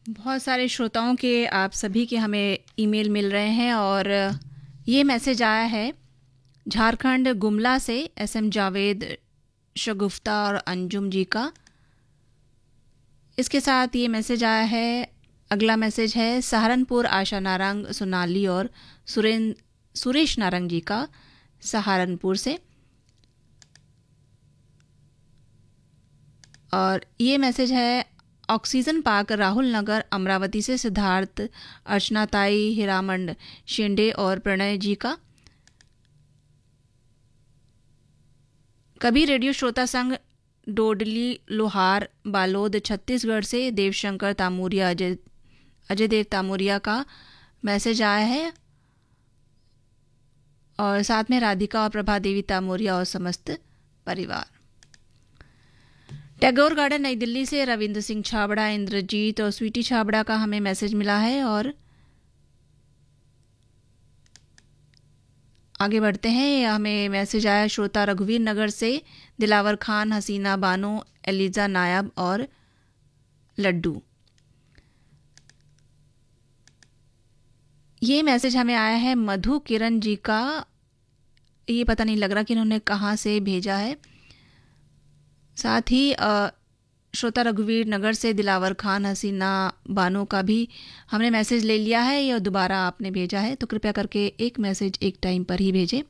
बहुत सारे श्रोताओं के आप सभी के हमें ईमेल मिल रहे हैं और ये मैसेज आया है झारखंड गुमला से एसएम जावेद शगुफ्ता और अंजुम जी का। इसके साथ ये मैसेज आया है, अगला मैसेज है सहारनपुर आशा नारंग सोनाली और सुरेश नारंग जी का सहारनपुर से। और ये मैसेज है ऑक्सीजन पार्क राहुल नगर अमरावती से सिद्धार्थ अर्चना ताई हिरामंड शिंडे और प्रणय जी का। कभी रेडियो श्रोता संघ डोडली लोहार बालोद छत्तीसगढ़ से देवशंकर तामूरिया अजय देव तामूरिया का मैसेज आया है और साथ में राधिका और प्रभा देवी तामूरिया और समस्त परिवार। टैगोर गार्डन नई दिल्ली से रविंद्र सिंह छाबड़ा इंद्रजीत और स्वीटी छाबड़ा का हमें मैसेज मिला है। और आगे बढ़ते हैं, हमें मैसेज आया श्रोता रघुवीर नगर से दिलावर खान हसीना बानो एलिजा नायब और लड्डू। ये मैसेज हमें आया है मधु किरण जी का। ये पता नहीं लग रहा कि इन्होंने कहाँ से भेजा है। साथ ही श्रोता रघुवीर नगर से दिलावर खान हसीना बानो का भी हमने मैसेज ले लिया है या दोबारा आपने भेजा है, तो कृपया करके एक मैसेज एक टाइम पर ही भेजें।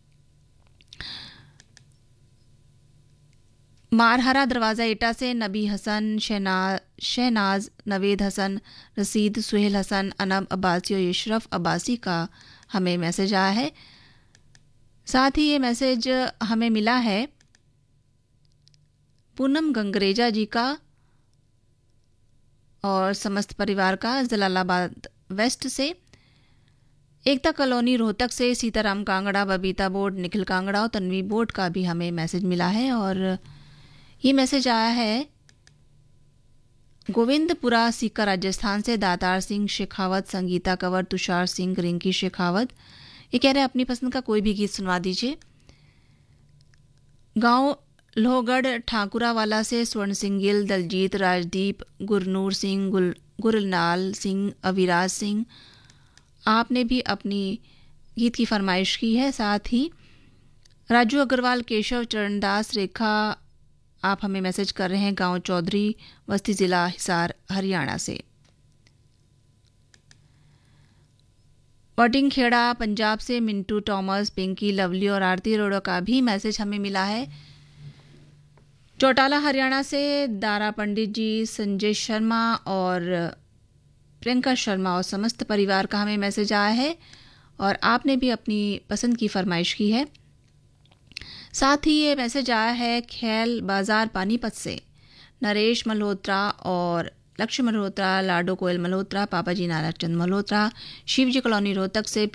मारहरा दरवाज़ा एटा से नबी हसन शहनाज नवेद हसन रसीद सुहेल हसन अनब अब्बासी और इशरफ अब्बासी का हमें मैसेज आया है। साथ ही ये मैसेज हमें मिला है पूनम गंगरेजा जी का और समस्त परिवार का जलालाबाद वेस्ट से। एकता कॉलोनी रोहतक से सीताराम कांगड़ा बबीता बोर्ड निखिल कांगड़ा और तन्वी बोर्ड का भी हमें मैसेज मिला है। और ये मैसेज आया है गोविंदपुरा सीकर राजस्थान से दातार सिंह शेखावत संगीता कंवर तुषार सिंह रिंकी शेखावत। ये कह रहे हैं अपनी पसंद का कोई भी गीत सुनवा दीजिए। गांव लोहगढ़ ठाकुरावाला से स्वर्ण सिंह गिल दलजीत राजदीप गुरनूर सिंह गुरनाल सिंह अविराज सिंह, आपने भी अपनी गीत की फरमाइश की है। साथ ही राजू अग्रवाल केशव चरणदास रेखा, आप हमें मैसेज कर रहे हैं गांव चौधरी बस्ती जिला हिसार हरियाणा से। वटिंग खेड़ा पंजाब से मिंटू टॉमस पिंकी लवली और आरती अरोड़ा का भी मैसेज हमें मिला है। चौटाला हरियाणा से दारा पंडित जी संजय शर्मा और प्रियंका शर्मा और समस्त परिवार का हमें मैसेज आया है और आपने भी अपनी पसंद की फरमाइश की है। साथ ही ये मैसेज आया है खेल बाजार पानीपत से नरेश मल्होत्रा और लक्ष्य मल्होत्रा लाडो कोयल मल्होत्रा पापा जी नारायण चंद मल्होत्रा शिवजी कॉलोनी रोहतक से